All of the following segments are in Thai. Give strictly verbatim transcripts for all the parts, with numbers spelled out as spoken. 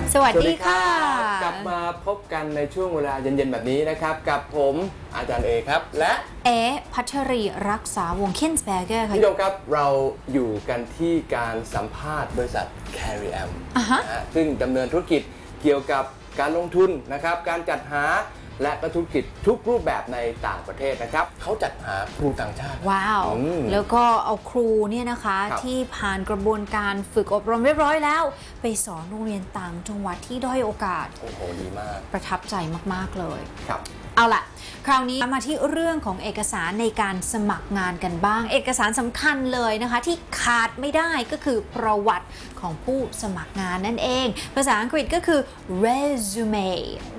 สวัสดีค่ะกลับมาพบกันในช่วงเวลาเย็นๆแบบนี้นะครับกับผมอาจารย์เอครับและเอพัชรีรักษาวงเคนสเบเกอร์ค่ะพี่โดมครับเราอยู่กันที่การสัมภาษณ์บริษัท Cariem นะฮะซึ่งดำเนินธุรกิจเกี่ยวกับการลงทุนนะครับการจัดหาและก็ธุรกิจทุกรูปแบบในต่างประเทศนะครับเขาจัดหาครูต่างชาติว้าวแล้วก็เอาครูเนี่ยนะคะที่ผ่านกระบวนการฝึกอบรมเรียบร้อยแล้วไปสอนโรงเรียนต่างจังหวัดที่ด้อยโอกาสโอ้โหดีมากประทับใจมากๆเลยครับเอาล่ะคราวนี้มาที่เรื่องของเอกสารในการสมัครงานกันบ้างเอกสารสำคัญเลยนะคะที่ขาดไม่ได้ก็คือประวัติของผู้สมัครงานนั่นเองภาษาอังกฤษก็คือ resume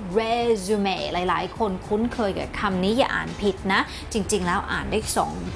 resume หลายๆคนคุ้นเคยกับคำนี้อย่าอ่านผิดนะจริงๆแล้วอ่านได้สองแบบ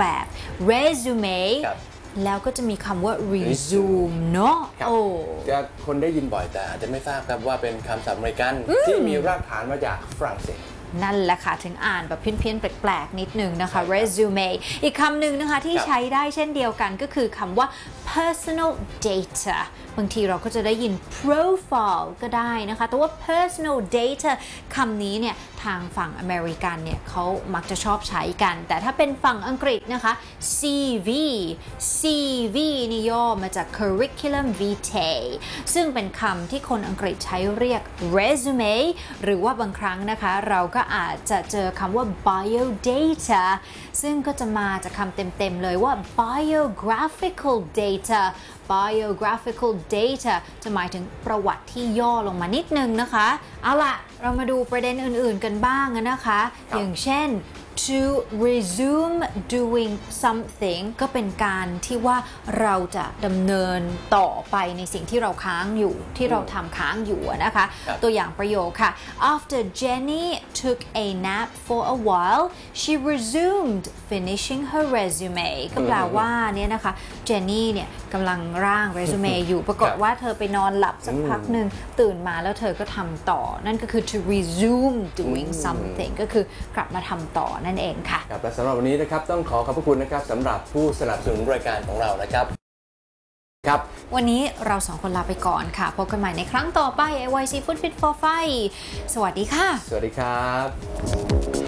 resume แล้วก็จะมีคำว่า resume เนาะโอ้จะคนได้ยินบ่อยแต่อาจจะไม่ทราบครับว่าเป็นคำศัพท์อเมริกันที่มีรากฐานมาจากฝรั่งเศสนั่นแหละค่ะถึงอ่านแบบเพี้ยนๆแปลกๆนิดนึงนะคะ resume อีกคำหนึ่งนะคะที่ใช้ได้เช่นเดียวกันก็คือคำว่า personal data บางทีเราก็จะได้ยิน profile ก็ได้นะคะแต่ว่า personal data คำนี้เนี่ยทางฝั่งอเมริกันเนี่ยเขามักจะชอบใช้กันแต่ถ้าเป็นฝั่งอังกฤษนะคะ ซี วี ซี วี นี่ย่อมาจาก curriculum vitae ซึ่งเป็นคำที่คนอังกฤษใช้เรียก resume หรือว่าบางครั้งนะคะเราก็อาจจะเจอคำว่า biodata ซึ่งก็จะมาจากคำเต็มๆเลยว่า biographical data biographical data จะหมายถึงประวัติที่ย่อลงมานิดนึงนะคะเอาล่ะเรามาดูประเด็นอื่นๆกันบ้างนะคะอย่างเช่น to resume doing something ก็เป็นการที่ว่าเราจะดำเนินต่อไปในสิ่งที่เราค้างอยู่ที่เราทำค้างอยู่นะคะตัวอย่างประโยคค่ะ after Jenny took a nap for a while she resumed finishing her resume ก็แปลว่าเนี่ยนะคะเจนนี่เนี่ยกำลังร่างเรซูเม่อยู่ปรากฏว่าเธอไปนอนหลับสักพักหนึ่งตื่นมาแล้วเธอก็ทำต่อนั่นก็คือ to resume doing something ก็คือกลับมาทำต่อนั่นเองค่ะครับและสำหรับวันนี้นะครับต้องขอขอบพระคุณนะครับสำหรับผู้สนับสนุนรายการของเรานะครับครับวันนี้เราสองคนลาไปก่อนค่ะพบกันใหม่ในครั้งต่อไป เอ วาย ซี Food Fit for Fight สวัสดีค่ะสวัสดีครับ